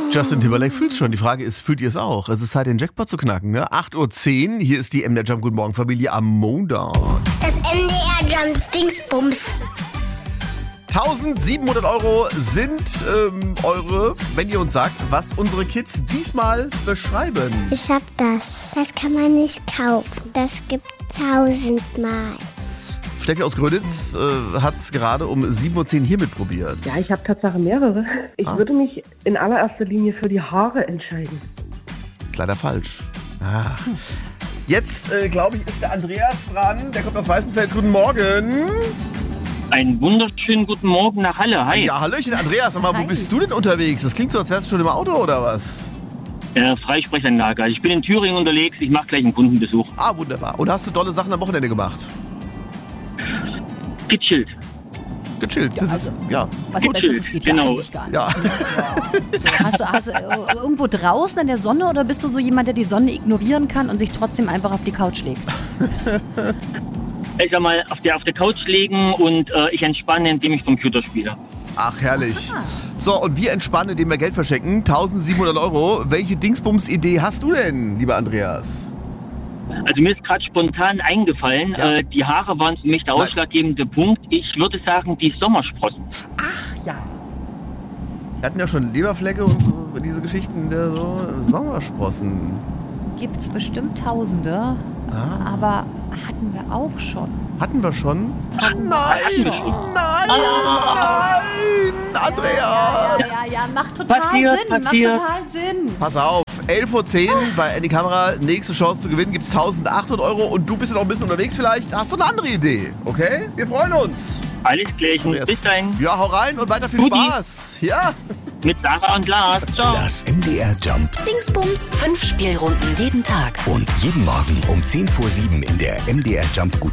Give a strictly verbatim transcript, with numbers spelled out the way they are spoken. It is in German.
Justin Timberlake fühlt es schon. Die Frage ist, fühlt ihr es auch? Es ist Zeit, den Jackpot zu knacken, ne? acht Uhr zehn, hier ist die M D R Jump Guten Morgen Familie am Montag. Das M D R Jump Dingsbums. eintausendsiebenhundert Euro sind ähm, eure, wenn ihr uns sagt, was unsere Kids diesmal beschreiben. Ich hab das. Das kann man nicht kaufen. Das gibt's tausendmal. Steffi aus Gröditz äh, hat es gerade um sieben Uhr zehn hier mitprobiert. Ja, ich habe Tatsache mehrere. Ich Ah. würde mich in allererster Linie für die Haare entscheiden. Ist leider falsch. Ah. Jetzt, äh, glaube ich, ist der Andreas dran. Der kommt aus Weißenfels. Guten Morgen. Einen wunderschönen guten Morgen nach Halle. Hi. Ja, hallöchen, Andreas. Aber wo bist du denn unterwegs? Das klingt so, als wärst du schon im Auto, oder was? Äh, Freisprechanlage. Also ich bin in Thüringen unterwegs. Ich mache gleich einen Kundenbesuch. Ah, wunderbar. Und hast du tolle Sachen am Wochenende gemacht? Gechillt. Gechillt. Das ist, ja. Was Gut, Besseres geht ja genau. eigentlich gar nicht. Ja. So, hast du, hast du äh, irgendwo draußen in der Sonne oder bist du so jemand, der die Sonne ignorieren kann und sich trotzdem einfach auf die Couch legt? Ich sag mal, auf der, auf der Couch legen und äh, ich entspanne, indem ich Computer spiele. Ach, herrlich. So, und wir entspannen, indem wir Geld verschenken. eintausendsiebenhundert Euro. Welche Dingsbums-Idee hast du denn, lieber Andreas? Also mir ist gerade spontan eingefallen, Ja. äh, die Haare waren für mich der Nein. ausschlaggebende Punkt. Ich würde sagen, die Sommersprossen. Ja. Wir hatten ja schon Leberflecke und so, diese Geschichten der so Sommersprossen. Gibt's bestimmt Tausende, Ah. aber hatten wir auch schon. Hatten wir schon? Hatten wir Nein! auch schon. Nein! Nein! Andreas! Ja, ja, ja, macht total Passiert, Sinn, passiert. macht total Sinn. Pass auf, elf Uhr zehn bei Andy Kamera, nächste Chance zu gewinnen, gibt es eintausendachthundert Euro und du bist ja noch ein bisschen unterwegs vielleicht. Hast du eine andere Idee, okay? Wir freuen uns. Alles klärchen. Andreas. Bis dahin. Ja, hau rein und weiter viel Guti. Spaß. Ja? Mit Sarah und Lars. Ciao. Das M D R Jump. Dingsbums. Fünf Spielrunden jeden Tag. Und jeden Morgen um zehn vor sieben in der M D R Jump Guten